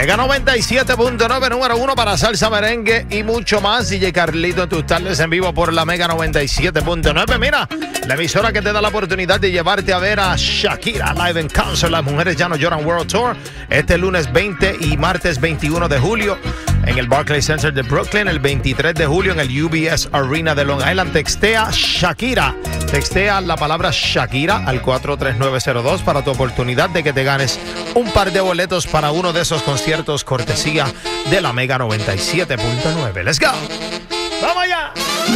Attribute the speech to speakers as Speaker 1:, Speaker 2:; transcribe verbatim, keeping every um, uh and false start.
Speaker 1: Mega noventa y siete punto nueve, número uno para salsa, merengue y mucho más. D J Carlito en tus tardes en vivo por la Mega noventa y siete punto nueve. Mira, la emisora que te da la oportunidad de llevarte a ver a Shakira live en concert. Las mujeres ya no lloran World Tour. Este lunes veinte y martes veintiuno de julio en el Barclays Center de Brooklyn. El veintitrés de julio en el U B S Arena de Long Island. Textea Shakira. Textea la palabra Shakira al cuatro tres nueve cero dos para tu oportunidad de que te ganes un par de boletos para uno de esos conciertos cortesía de la Mega noventa y siete punto nueve. Let's go. ¡Vamos allá!